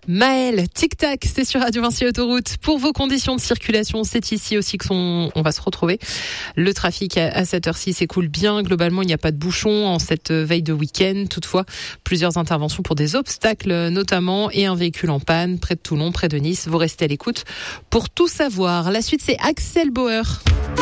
Maël, tic-tac, c'est sur Radio Vinci Autoroute. Pour vos conditions de circulation, c'est ici aussi on va se retrouver. Le trafic à cette heure-ci s'écoule bien. Globalement, il n'y a pas de bouchons en cette veille de week-end. Toutefois, plusieurs interventions pour des obstacles notamment et un véhicule en panne près de Toulon, près de Nice. Vous restez à l'écoute pour tout savoir. La suite, c'est Axel Bauer.